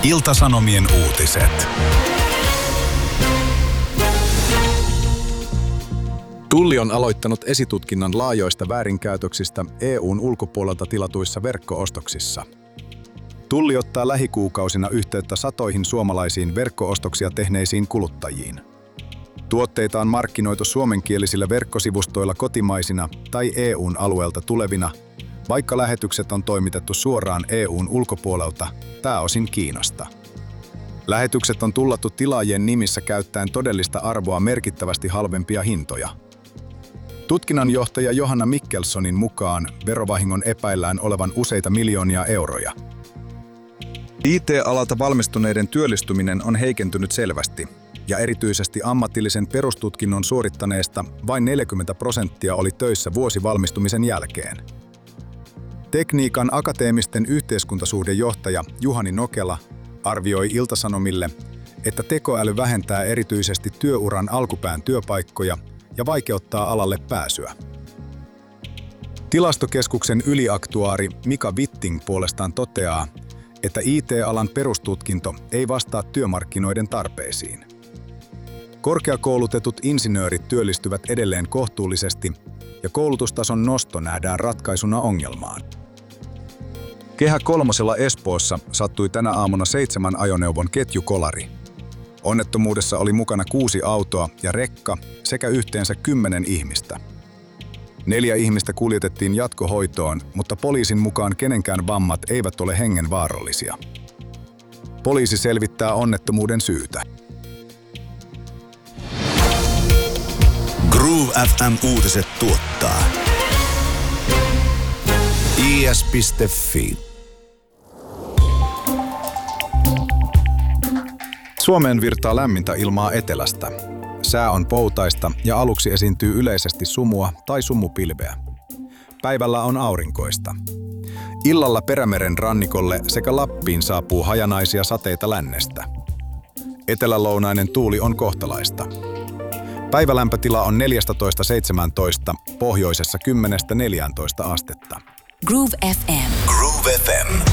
Ilta-Sanomien uutiset. Tulli on aloittanut esitutkinnan laajoista väärinkäytöksistä EU:n ulkopuolelta tilatuissa verkko-ostoksissa. Tulli ottaa lähikuukausina yhteyttä satoihin suomalaisiin verkko-ostoksia tehneisiin kuluttajiin. Tuotteita on markkinoitu suomenkielisillä verkkosivustoilla kotimaisina tai EU:n alueelta tulevina, vaikka lähetykset on toimitettu suoraan EU:n ulkopuolelta, pääosin Kiinasta. Lähetykset on tullattu tilaajien nimissä käyttäen todellista arvoa merkittävästi halvempia hintoja. Tutkinnanjohtaja Johanna Mikkelsonin mukaan verovahingon epäillään olevan useita miljoonia euroja. IT-alalta valmistuneiden työllistyminen on heikentynyt selvästi, ja erityisesti ammatillisen perustutkinnon suorittaneesta vain 40% oli töissä vuosi valmistumisen jälkeen. Tekniikan akateemisten yhteiskuntasuhdejohtaja Juhani Nokela arvioi Ilta-Sanomille, että tekoäly vähentää erityisesti työuran alkupään työpaikkoja ja vaikeuttaa alalle pääsyä. Tilastokeskuksen yliaktuaari Mika Witting puolestaan toteaa, että IT-alan perustutkinto ei vastaa työmarkkinoiden tarpeisiin. Korkeakoulutetut insinöörit työllistyvät edelleen kohtuullisesti ja koulutustason nosto nähdään ratkaisuna ongelmaan. Kehä Kolmosella Espoossa sattui tänä aamuna 7 ajoneuvon ketjukolari. Onnettomuudessa oli mukana 6 autoa ja rekka sekä yhteensä 10 ihmistä. 4 ihmistä kuljetettiin jatkohoitoon, mutta poliisin mukaan kenenkään vammat eivät ole hengenvaarallisia. Poliisi selvittää onnettomuuden syytä. Groove FM uutiset tuottaa is.fi. Suomeen virtaa lämmintä ilmaa etelästä. Sää on poutaista ja aluksi esiintyy yleisesti sumua tai sumupilveä. Päivällä on aurinkoista. Illalla Perämeren rannikolle sekä Lappiin saapuu hajanaisia sateita lännestä. Etelälounainen tuuli on kohtalaista. Päivälämpötila on 14–17, pohjoisessa 10–14 astetta. Groove FM. Groove FM.